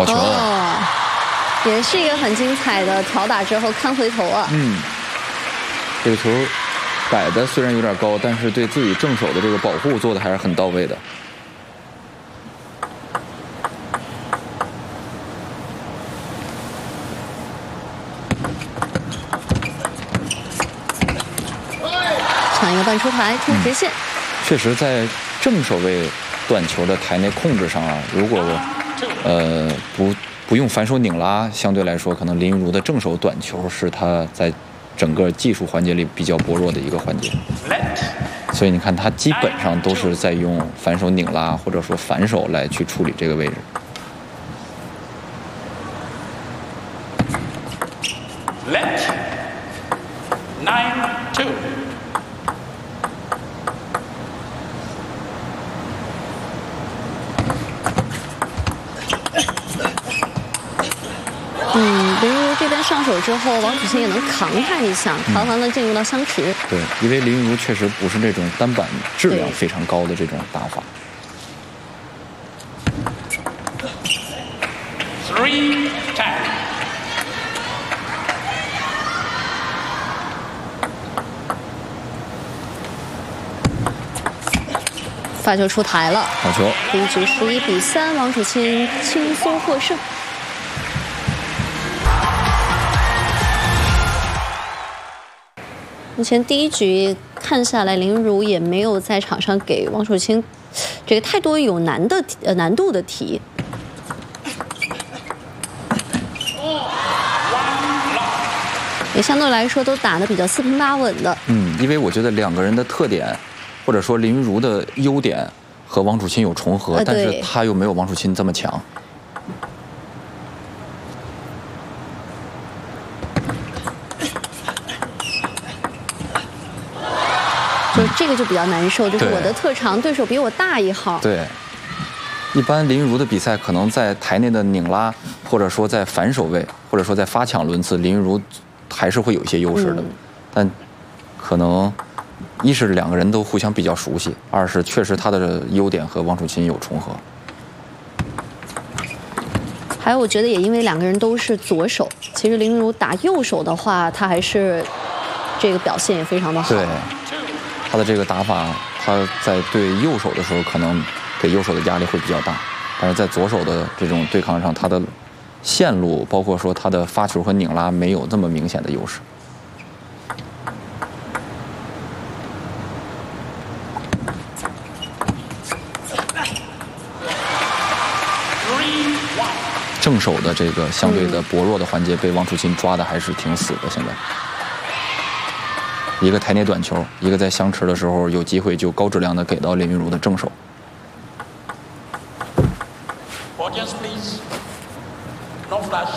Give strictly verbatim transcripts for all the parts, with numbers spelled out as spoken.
好球！ 哦，也是一个很精彩的挑打之后看回头啊。 嗯，这个球摆的虽然有点高，但是对自己正手的这个保护做的还是很到位的。 抢一个半出台出直线。 嗯、确实，在正手位短球的台内控制上啊，如果呃不不用反手拧拉，相对来说，可能林昀儒的正手短球是他在整个技术环节里比较薄弱的一个环节。所以你看，他基本上都是在用反手拧拉或者说反手来去处理这个位置。 嗯，林昀儒这边上手之后，王楚钦也能扛他一下，扛完了进入到相持。 对，因为林昀儒确实不是那种单板质量非常高的这种打法。 Three ten。 发球出台了， 好球！ 第一局十一比三，王楚钦轻松获胜。目前第一局看下来，林昀儒也没有在场上给王楚钦这个太多有难的呃难度的题。也相对来说都打得比较四平八稳的。 嗯，因为我觉得两个人的特点，或者说林昀儒的优点和王楚钦有重合，呃、但是他又没有王楚钦这么强。 就这个就比较难受，就是我的特长，对手比我大一号。 对，一般林昀儒的比赛可能在台内的拧拉，或者说在反手位，或者说在发抢轮次，林昀儒还是会有一些优势的。嗯、但可能一是两个人都互相比较熟悉，二是确实他的优点和王楚钦有重合。 还有，我觉得也因为两个人都是左手，其实林昀儒打右手的话，他还是这个表现也非常的好。 对。他的这个打法，他在对右手的时候，可能给右手的压力会比较大，但是在左手的这种对抗上，他的线路，包括说他的发球和拧拉，没有这么明显的优势。正手的这个相对的薄弱的环节，被王楚钦抓的还是挺死的，现在。一个台内短球，一个在相持的时候有机会就高质量的给到林昀儒的正手。 Audience please, no flash.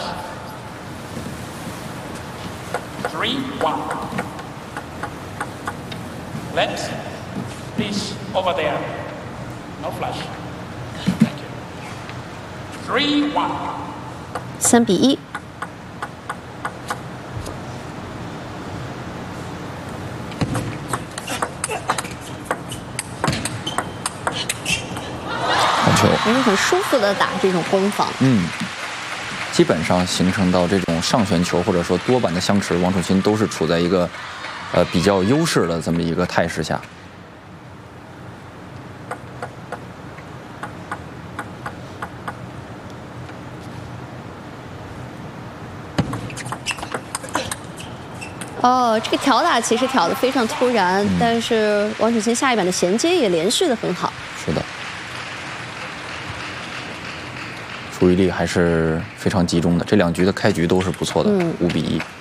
Three one. Let please over there, no flash. Thank you. Three one. 三比一。也是很舒服的打这种攻防。 嗯，基本上形成到这种上旋球或者说多板的相持，王楚钦都是处在一个呃比较优势的这么一个态势下。 哦，这个挑打其实挑得非常突然，嗯、但是王楚钦下一板的衔接也连续的很好。 是的。注意力还是非常集中的，这两局的开局都是不错的，五比一。